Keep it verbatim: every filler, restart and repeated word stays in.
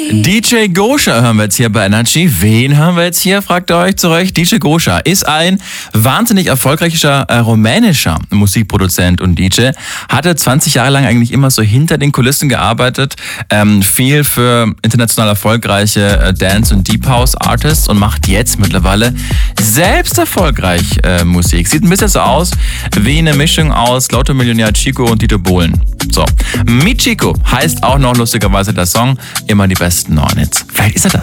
D J Gosha hören wir jetzt hier bei Energy. Wen hören wir jetzt hier, fragt ihr euch zu Recht. D J Gosha ist ein wahnsinnig erfolgreicher äh, rumänischer Musikproduzent und D J. Hatte zwanzig Jahre lang eigentlich immer so hinter den Kulissen gearbeitet. Ähm, viel für international erfolgreiche äh, Dance- und Deep House-Artists und macht jetzt mittlerweile selbst erfolgreich äh, Musik. Sieht ein bisschen so aus wie eine Mischung aus Lotto-Millionär Chico und Dieter Bohlen. So, Mi Chico heißt auch noch lustigerweise der Song. Immer die besten neuen Hits. Vielleicht ist er das.